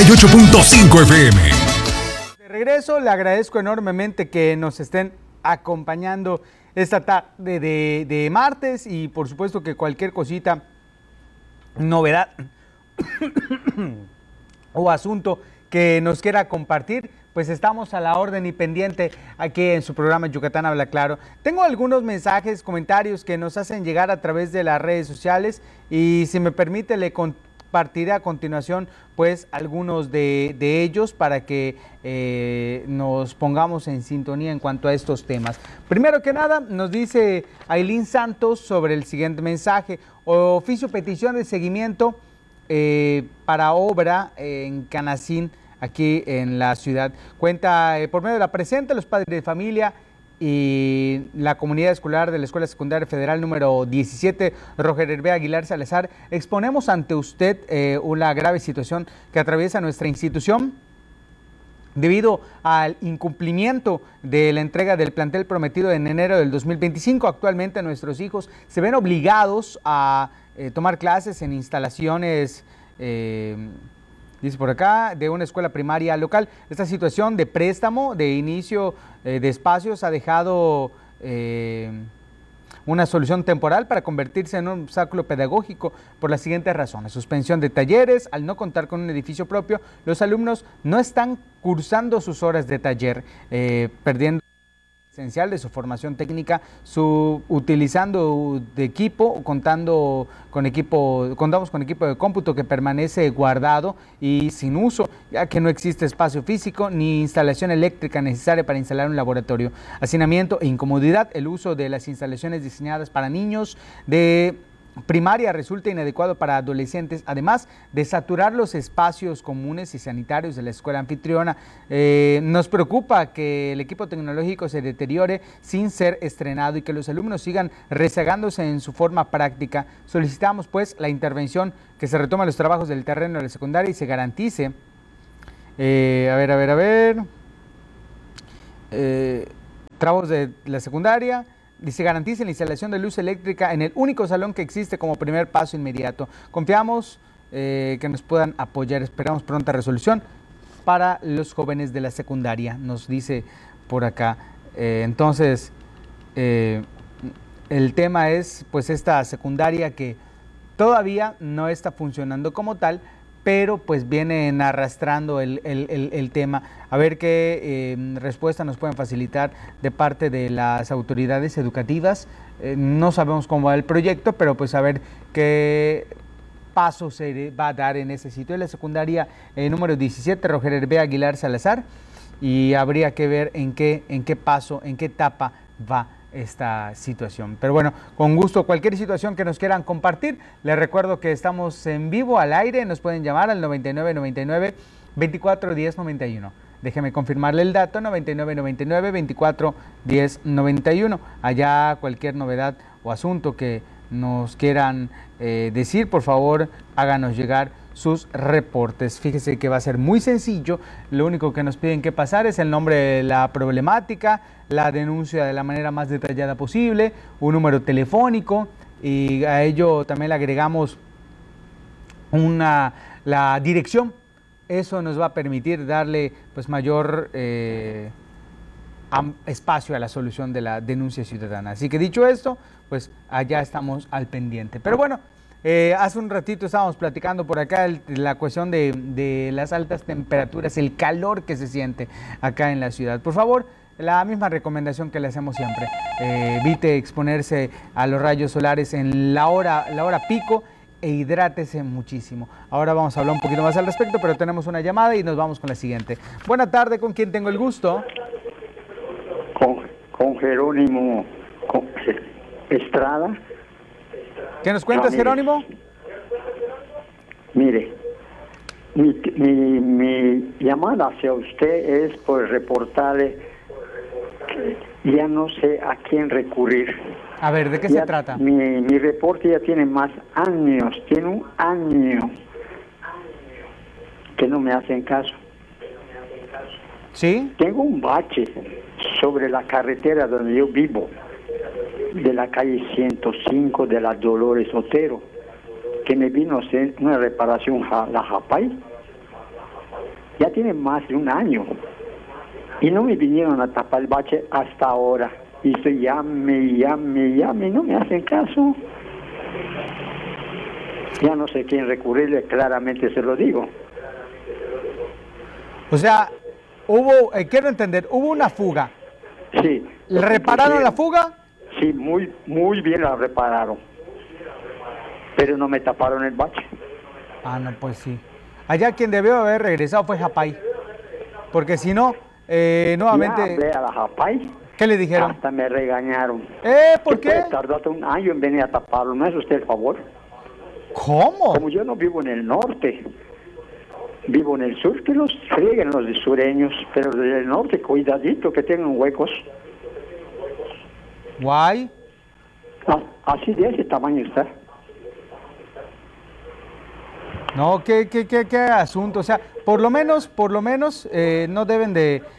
98.5 FM. De regreso, le agradezco enormemente que nos estén acompañando esta tarde de martes y por supuesto que cualquier cosita, novedad o asunto que nos quiera compartir, pues estamos a la orden y pendiente aquí en su programa Yucatán Habla Claro. Tengo algunos mensajes, comentarios que nos hacen llegar a través de las redes sociales y si me permite le compartiré a continuación pues algunos de ellos para que nos pongamos en sintonía en cuanto a estos temas. Primero que nada nos dice Ailín Santos sobre el siguiente mensaje: oficio petición de seguimiento para obra en Canacín, aquí en la ciudad. Cuenta por medio de la presente, los padres de familia y la comunidad escolar de la Escuela Secundaria Federal número 17, Roger Hervé Aguilar Salazar, exponemos ante usted una grave situación que atraviesa nuestra institución debido al incumplimiento de la entrega del plantel prometido en enero del 2025. Actualmente nuestros hijos se ven obligados a tomar clases en instalaciones dice por acá, de una escuela primaria local. Esta situación de préstamo, de inicio de espacios, ha dejado una solución temporal para convertirse en un obstáculo pedagógico por las siguientes razones: suspensión de talleres. Al no contar con un edificio propio, los alumnos no están cursando sus horas de taller, perdiendo esencial de su formación técnica, utilizando de equipo, contamos con equipo de cómputo que permanece guardado y sin uso, ya que no existe espacio físico ni instalación eléctrica necesaria para instalar un laboratorio. Hacinamiento e incomodidad: el uso de las instalaciones diseñadas para niños de primaria resulta inadecuado para adolescentes, además de saturar los espacios comunes y sanitarios de la escuela anfitriona. Nos preocupa que el equipo tecnológico se deteriore sin ser estrenado y que los alumnos sigan rezagándose en su forma práctica. Solicitamos pues la intervención, que se retomen los trabajos del terreno de la secundaria y se garantice trabajos de la secundaria y se garantice la instalación de luz eléctrica en el único salón que existe como primer paso inmediato. Confiamos que nos puedan apoyar. Esperamos pronta resolución para los jóvenes de la secundaria, nos dice por acá. Entonces, el tema es pues esta secundaria que todavía no está funcionando como tal, pero pues vienen arrastrando el tema. A ver qué respuesta nos pueden facilitar de parte de las autoridades educativas. No sabemos cómo va el proyecto, pero pues a ver qué paso se va a dar en ese sitio. Es la secundaria número 17, Roger Hervé Aguilar Salazar, y habría que ver en qué etapa va esta situación. Pero bueno, con gusto, cualquier situación que nos quieran compartir, les recuerdo que estamos en vivo al aire, nos pueden llamar al 9999 24 10 91. Déjeme confirmarle el dato: 9999 24 10 91. Allá cualquier novedad o asunto que nos quieran decir, por favor, háganos llegar sus reportes. Fíjese que va a ser muy sencillo. Lo único que nos piden que pasar es el nombre de la problemática, la denuncia de la manera más detallada posible, un número telefónico, y a ello también le agregamos la dirección. Eso nos va a permitir darle pues mayor espacio a la solución de la denuncia ciudadana. Así que dicho esto, pues allá estamos al pendiente. Pero bueno, hace un ratito estábamos platicando por acá la cuestión de las altas temperaturas, el calor que se siente acá en la ciudad. Por favor, la misma recomendación que le hacemos siempre: evite exponerse a los rayos solares en la hora pico e hidrátese muchísimo. Ahora vamos a hablar un poquito más al respecto, pero tenemos una llamada y nos vamos con la siguiente. Buena tarde, ¿con quién tengo el gusto? Con Jerónimo Estrada. ¿Qué nos cuentas, Jerónimo? Mire, mi llamada hacia usted es por reportarle que ya no sé a quién recurrir. A ver, ¿de qué se trata? Mi reporte ya tiene más años, tiene un año que no me hacen caso. ¿Sí? Tengo un bache sobre la carretera donde yo vivo, de la calle 105 de la Dolores Otero, que me vino a hacer una reparación la Japay. Ya tiene más de un año. Y no me vinieron a tapar el bache hasta ahora. Y estoy llame, y no me hacen caso. Ya no sé quién recurrirle, claramente se lo digo. O sea, hubo, quiero entender, hubo una fuga. Sí. ¿Repararon la fuga? Sí, muy bien la repararon. Pero no me taparon el bache. Ah, no, pues sí. Allá quien debió haber regresado fue Japay. Porque si no, nuevamente... Ya hablé a la Japay. ¿Qué le dijeron? Hasta me regañaron. ¿Por qué? Tardó hasta un año en venir a taparlo, ¿no es usted el favor? ¿Cómo? Como yo no vivo en el norte, vivo en el sur, que los frieguen los de sureños, pero del norte, cuidadito, que tengan huecos. Guay. Así de ese tamaño está. No, qué asunto. O sea, por lo menos, no deben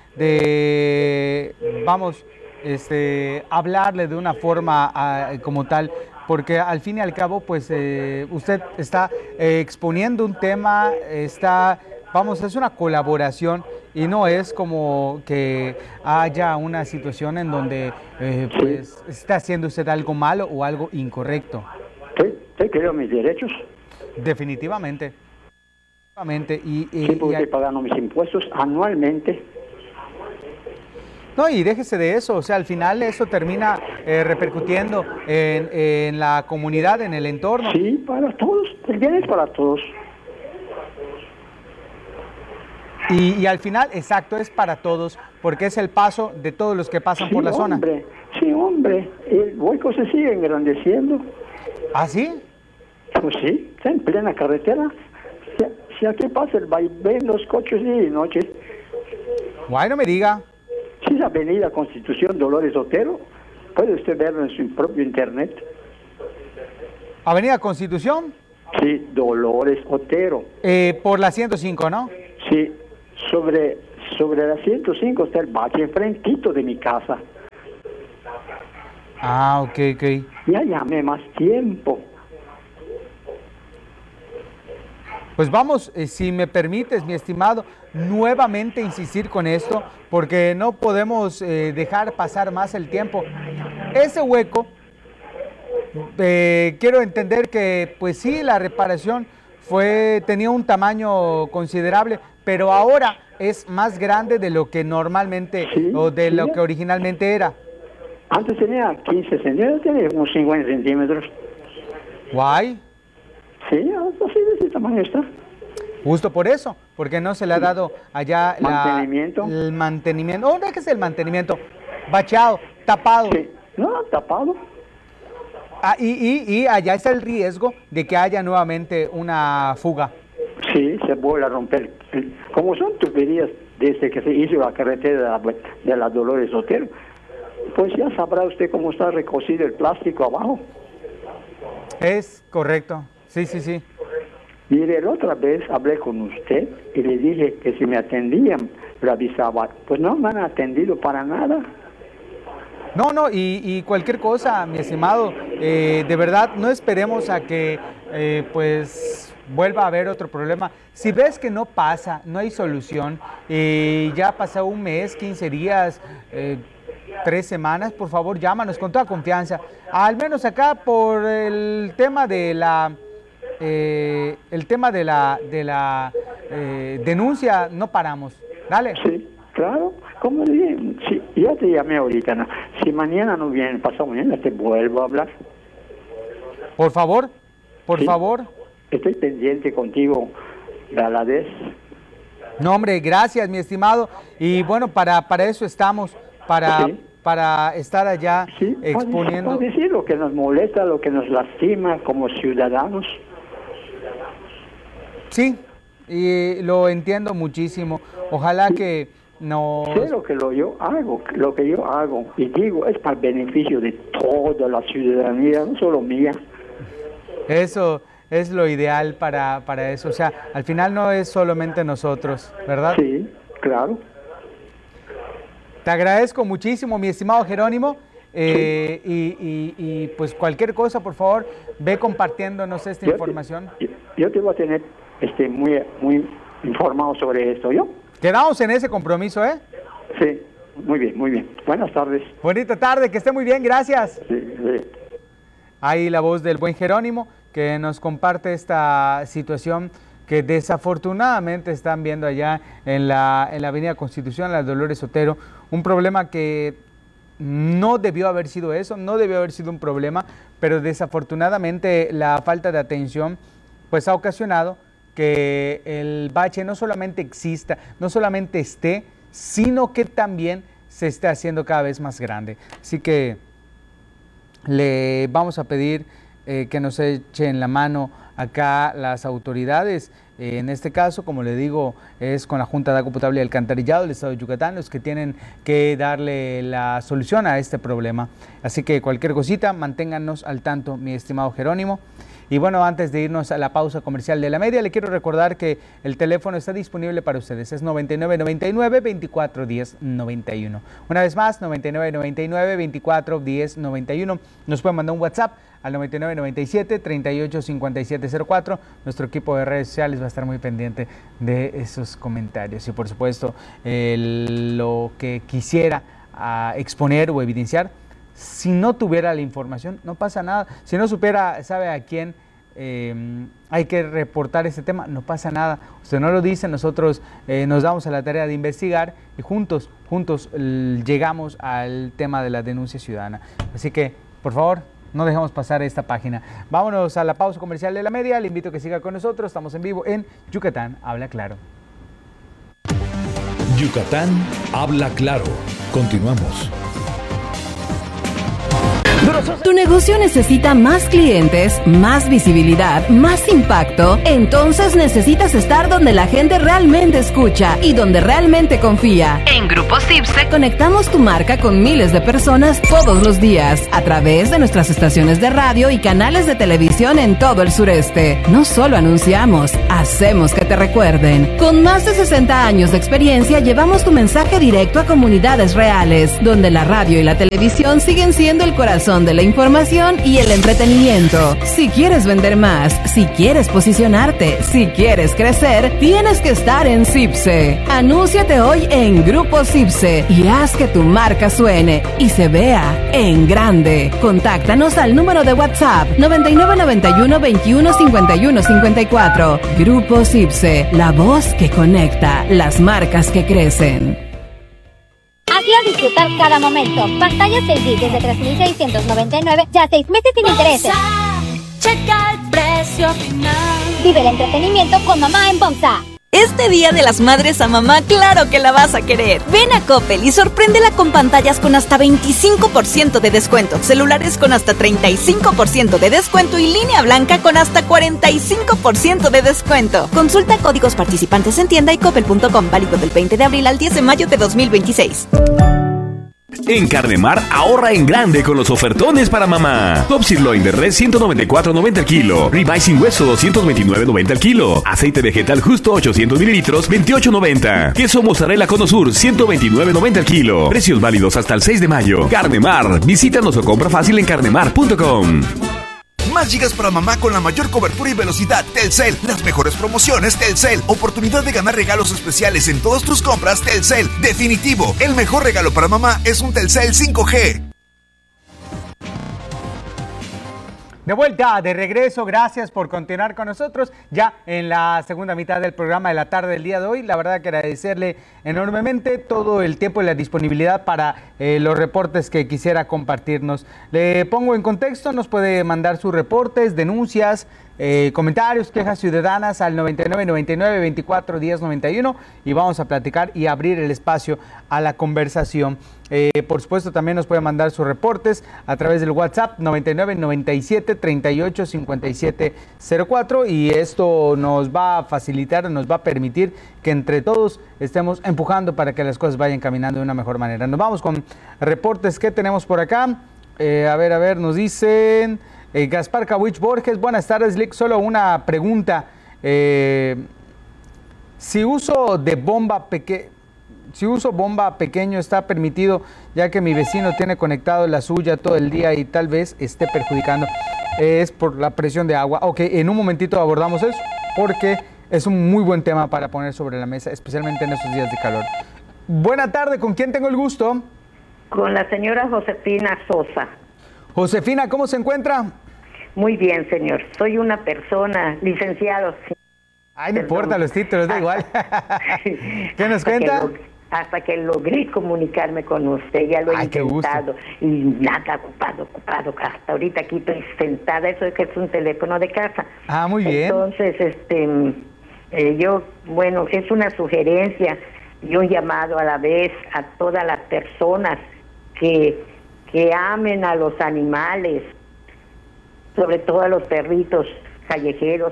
vamos, hablarle de una forma como tal, porque al fin y al cabo, pues, usted está exponiendo un tema, vamos, es una colaboración y no es como que haya una situación en donde, pues, está haciendo usted algo malo o algo incorrecto. ¿Usted creo mis derechos? Definitivamente. Sí, porque estoy pagando mis impuestos anualmente. No, y déjese de eso, o sea, al final eso termina repercutiendo en la comunidad, en el entorno. Sí, para todos, el bien es para todos. Y al final, exacto, es para todos, porque es el paso de todos los que pasan por la zona. Sí, hombre, el hueco se sigue engrandeciendo. ¿Ah, sí? Pues sí, está en plena carretera. Si aquí pasa el vaivén, los coches día y noche. Guay, no me diga. Si es Avenida Constitución Dolores Otero, puede usted verlo en su propio internet. ¿Avenida Constitución? Sí, Dolores Otero. Por la 105, ¿no? Sí, sobre la 105 está el bache enfrentito de mi casa. Ah, ok. Ya llamé más tiempo. Pues vamos, si me permites, mi estimado, nuevamente insistir con esto, porque no podemos dejar pasar más el tiempo. Ese hueco, quiero entender que, pues sí, la reparación tenía un tamaño considerable, pero ahora es más grande de lo que normalmente, o de lo que originalmente era. Antes tenía 15 centímetros, tenía unos 50 centímetros. Guay. Sí, así de ese tamaño está. Justo por eso, porque no se le ha dado allá el mantenimiento. ¿Dónde es el mantenimiento? Bacheado, tapado. Sí, no, tapado. Ah, y allá está el riesgo de que haya nuevamente una fuga. Sí, se vuelve a romper. Como son tuberías desde que se hizo la carretera de la Dolores Otero, pues ya sabrá usted cómo está recocido el plástico abajo. Es correcto, sí. Mire, la otra vez hablé con usted y le dije que si me atendían, lo avisaba. Pues no me han atendido para nada. No, y cualquier cosa, mi estimado, de verdad, no esperemos a que, pues, vuelva a haber otro problema. Si ves que no pasa, no hay solución, ya pasó un mes, 15 días, 3 semanas, por favor, llámanos con toda confianza. Al menos acá por el tema de la denuncia, no paramos. Dale. Sí, claro. Como dije, sí, ya te llamé ahorita, ¿no? Si mañana no viene, pasado mañana te vuelvo a hablar. Por favor, por favor. Estoy pendiente contigo, Valadez. No, hombre, gracias, mi estimado. Y bueno, para eso estamos, para estar allá exponiendo. Para decir lo que nos molesta, lo que nos lastima como ciudadanos. Sí, y lo entiendo muchísimo. Ojalá que no. Sé lo que yo hago y digo es para el beneficio de toda la ciudadanía, no solo mía. Eso es lo ideal para eso. O sea, al final no es solamente nosotros, ¿verdad? Sí, claro. Te agradezco muchísimo, mi estimado Jerónimo. Y pues cualquier cosa, por favor, ve compartiéndonos esta información. Yo te voy a tener muy informado sobre esto, ¿yo? Quedamos en ese compromiso, ¿eh? Sí, muy bien, muy bien. Buenas tardes. Bonita tarde, que esté muy bien, gracias. Sí, sí. Ahí la voz del buen Jerónimo, que nos comparte esta situación que desafortunadamente están viendo allá en la Avenida Constitución, la Dolores Otero, un problema que no debió haber sido eso, no debió haber sido un problema, pero desafortunadamente la falta de atención pues ha ocasionado que el bache no solamente exista, no solamente esté, sino que también se esté haciendo cada vez más grande. Así que le vamos a pedir que nos echen la mano acá las autoridades. En este caso, como le digo, es con la Junta de Agua Potable y Alcantarillado del Estado de Yucatán los que tienen que darle la solución a este problema. Así que cualquier cosita, manténganos al tanto, mi estimado Jerónimo. Y bueno, antes de irnos a la pausa comercial de la media, le quiero recordar que el teléfono está disponible para ustedes. Es 9999-241091. Una vez más, 9999-241091. Nos pueden mandar un WhatsApp al 9997-385704. Nuestro equipo de redes sociales va a estar muy pendiente de esos comentarios. Y por supuesto, lo que quisiera exponer o evidenciar, si no tuviera la información, no pasa nada. Si no supiera, sabe a quién hay que reportar este tema, no pasa nada. Usted no lo dice, nosotros nos damos a la tarea de investigar y juntos llegamos al tema de la denuncia ciudadana. Así que, por favor, no dejemos pasar esta página. Vámonos a la pausa comercial de la media. Le invito a que siga con nosotros. Estamos en vivo en Yucatán Habla Claro. Yucatán Habla Claro. Continuamos. ¿Tu negocio necesita más clientes, más visibilidad, más impacto? Entonces necesitas estar donde la gente realmente escucha y donde realmente confía. En Grupo Cipse conectamos tu marca con miles de personas todos los días a través de nuestras estaciones de radio y canales de televisión en todo el sureste. No solo anunciamos, hacemos que te recuerden. Con más de 60 años de experiencia llevamos tu mensaje directo a comunidades reales, donde la radio y la televisión siguen siendo el corazón de la información y el entretenimiento. Si quieres vender más, si quieres posicionarte, si quieres crecer, tienes que estar en Cipse. Anúnciate hoy en Grupo Cipse y haz que tu marca suene y se vea en grande. Contáctanos al número de WhatsApp 9991 21 51 54. Grupo Cipse, la voz que conecta, las marcas que crecen. Hazlo disfrutar cada momento. Pantallas LG desde 3,699, ya 6 meses sin intereses. Checa el precio final. Vive el entretenimiento con mamá en Bomsa. Este Día de las Madres a mamá, claro que la vas a querer. Ven a Coppel y sorpréndela con pantallas con hasta 25% de descuento, celulares con hasta 35% de descuento y línea blanca con hasta 45% de descuento. Consulta códigos participantes en tienda y coppel.com, válido del 20 de abril al 10 de mayo de 2026. En Carnemar, ahorra en grande con los ofertones para mamá. Top Sirloin de res 194.90 al kilo. Ribeye sin hueso 229.90 al kilo. Aceite vegetal justo 800 mililitros 28.90. Queso mozzarella Cono Sur 129.90 al kilo. Precios válidos hasta el 6 de mayo. Carnemar, visítanos o compra fácil en carnemar.com. Más gigas para mamá con la mayor cobertura y velocidad. Telcel, las mejores promociones Telcel. Oportunidad de ganar regalos especiales en todas tus compras Telcel. Definitivo, el mejor regalo para mamá es un Telcel 5G. De vuelta, de regreso, gracias por continuar con nosotros ya en la segunda mitad del programa de la tarde del día de hoy. La verdad que agradecerle enormemente todo el tiempo y la disponibilidad para los reportes que quisiera compartirnos. Le pongo en contexto, nos puede mandar sus reportes, denuncias, comentarios, quejas ciudadanas al 9999-241091 y vamos a platicar y abrir el espacio a la conversación. Por supuesto, también nos puede mandar sus reportes a través del WhatsApp 9997-385704 y esto nos va a facilitar, nos va a permitir que entre todos estemos empujando para que las cosas vayan caminando de una mejor manera. Nos vamos con reportes que tenemos por acá. A ver, nos dicen... Gaspar Kawich Borges, buenas tardes, Lick. Solo una pregunta. Si uso bomba pequeño está permitido, ya que mi vecino tiene conectado la suya todo el día y tal vez esté perjudicando. Es por la presión de agua. Ok, en un momentito abordamos eso, porque es un muy buen tema para poner sobre la mesa, especialmente en estos días de calor. Buena tarde, ¿con quién tengo el gusto? Con la señora Josefina Sosa. Josefina, ¿cómo se encuentra? Muy bien, señor. Soy una persona, licenciado. Ay, no importa los títulos, da igual. ¿Qué nos cuenta? Hasta que logré comunicarme con usted, ya lo he intentado. Y nada, ocupado. Hasta ahorita aquí estoy sentada, eso es que es un teléfono de casa. Ah, muy bien. Entonces, es una sugerencia y un llamado a la vez a todas las personas que amen a los animales, sobre todo a los perritos callejeros,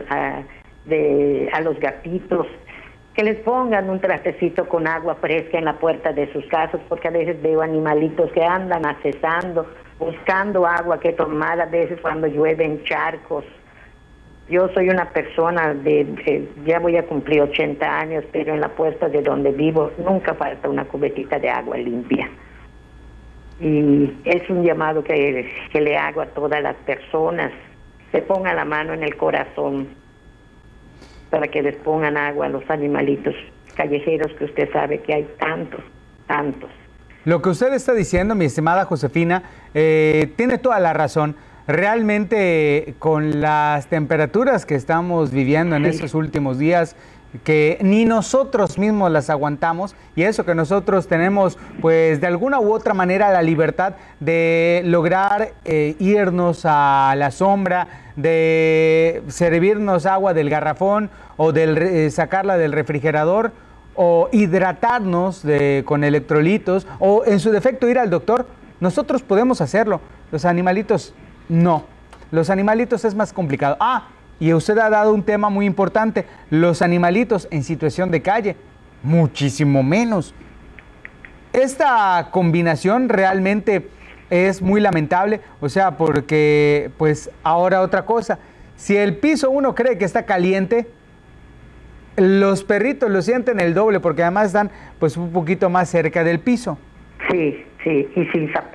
a los gatitos, que les pongan un trastecito con agua fresca en la puerta de sus casas, porque a veces veo animalitos que andan accesando, buscando agua que tomar, a veces cuando llueve en charcos. Yo soy una persona ya voy a cumplir 80 años, pero en la puerta de donde vivo nunca falta una cubetita de agua limpia. Y es un llamado que le hago a todas las personas, se ponga la mano en el corazón para que les pongan agua a los animalitos callejeros, que usted sabe que hay tantos. Lo que usted está diciendo, mi estimada Josefina, tiene toda la razón. Realmente con las temperaturas que estamos viviendo en estos últimos días, que ni nosotros mismos las aguantamos, y eso que nosotros tenemos pues de alguna u otra manera la libertad de lograr irnos a la sombra, de servirnos agua del garrafón o sacarla del refrigerador, o hidratarnos con electrolitos, o en su defecto ir al doctor. Nosotros podemos hacerlo, los animalitos no. Los animalitos es más complicado. Y usted ha dado un tema muy importante, los animalitos en situación de calle, muchísimo menos. Esta combinación realmente es muy lamentable, o sea, porque pues ahora otra cosa, si el piso uno cree que está caliente, los perritos lo sienten el doble, porque además están pues un poquito más cerca del piso. Sí, y sin zapatos.